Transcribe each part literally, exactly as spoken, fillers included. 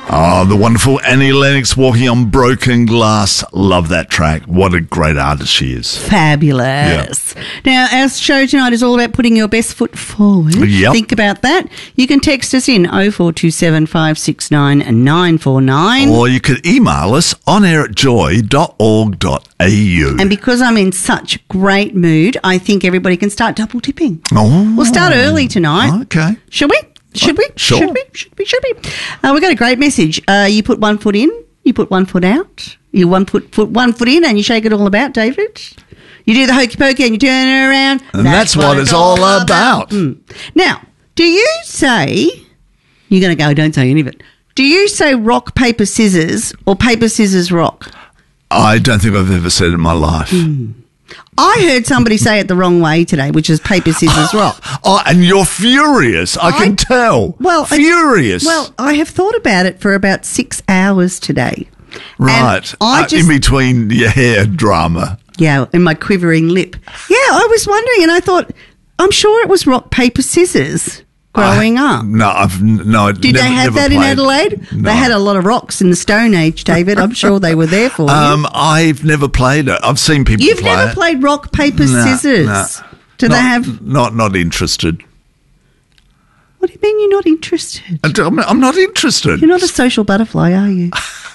Oh, the wonderful Annie Lennox, Walking on Broken Glass. Love that track. What a great artist she is. Fabulous. Yeah. Now, our show tonight is all about putting your best foot forward. Yep. Think about that. You can text us in oh four two seven, five six nine, nine four nine. Or you could email us on air at joy dot org dot a u. And because I'm in such great mood, I think everybody can start double dipping. Oh. We'll start early tonight. Okay. Should we? Should we? Sure. Should we? Should we? Should we? Uh, we got a great message. Uh, you put one foot in, you put one foot out. You one put, put one foot in and you shake it all about, David. You do the hokey pokey and you turn it around. And that's, that's what, what it's all about. about. Mm. Now, do you say, you're going to go, don't say any of it. Do you say rock, paper, scissors or paper, scissors, rock? I don't think I've ever said it in my life. Mm. I heard somebody say it the wrong way today, which is paper, scissors, rock. Oh, and you're furious. I, I can tell. Well, furious. I, well, I have thought about it for about six hours today. Right. I uh, just, in between your hair drama. Yeah, and my quivering lip. Yeah, I was wondering, and I thought, I'm sure it was rock, paper, scissors growing I, up. No, I've no. Did never, they have that played. in Adelaide? No. They had a lot of rocks in the Stone Age, David. I'm sure they were there for um, you. I've never played it. I've seen people You've play never it. played rock, paper, no, scissors? No. Do not, they have... Not, not interested. What do you mean you're not interested? I'm, I'm not interested. You're not a social butterfly, are you?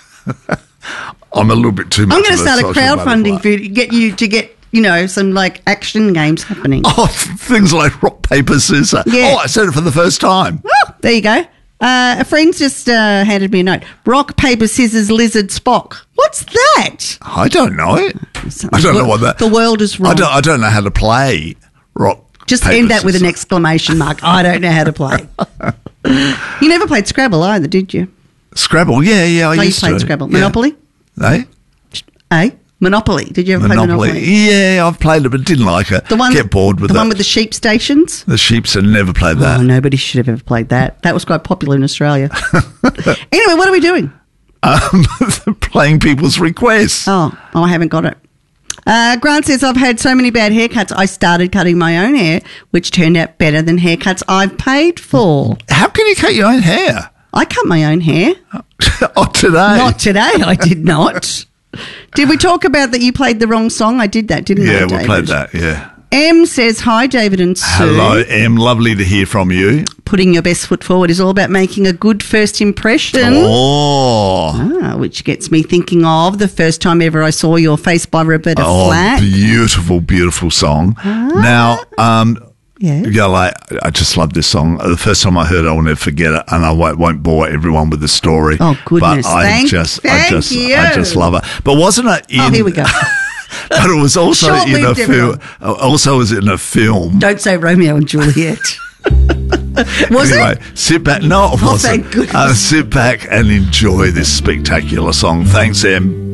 I'm a little bit too much I'm going to of a start a crowdfunding for you to get you to get, you know, some like action games happening. Oh, things like rock, paper, scissors. Yeah. Oh, I said it for the first time. Oh, there you go. Uh, a friend's just uh, handed me a note. Rock, paper, scissors, lizard, Spock. What's that? I don't know it. I don't know what that... The world is wrong. I don't, I don't know how to play rock, Just paper, end that with scissors. an exclamation mark. I don't know how to play. You never played Scrabble either, did you? Scrabble, yeah, yeah, I oh, used you played to. Scrabble. Yeah. Monopoly? Eh? Eh? Monopoly. Did you ever Monopoly. play Monopoly? Yeah, I've played it, but didn't like it. The one, Get bored with the it. The one with the sheep stations? The sheeps, and never played that. Oh, nobody should have ever played that. That was quite popular in Australia. Anyway, what are we doing? Um, playing people's requests. Oh, oh, I haven't got it. Uh, Grant says, I've had so many bad haircuts, I started cutting my own hair, which turned out better than haircuts I've paid for. How can you cut your own hair? I cut my own hair. Oh, today? Not today, I did not. Did we talk about that you played the wrong song? I did that, didn't yeah, I, we David? played that, yeah. M says, hi, David and Sue. Hello, Em. Lovely to hear from you. Putting your best foot forward is all about making a good first impression. Oh. Ah, which gets me thinking of the first time ever I saw Your Face by Roberta oh, Flack. Beautiful, beautiful song. Ah. Now, um... Yeah. Yeah, like, I just love this song. The first time I heard it, I'll never forget it, and I won't, won't bore everyone with the story. Oh, goodness. But I thank, just, thank I just, you. I just love it. But wasn't it in... Oh, here we go. But it was also in a Short-lived, film. Also, was in a film. Don't say Romeo and Juliet. Was anyway, it? sit back. No, it Oh, wasn't. thank goodness. Uh, sit back and enjoy this spectacular song. Thanks, Em.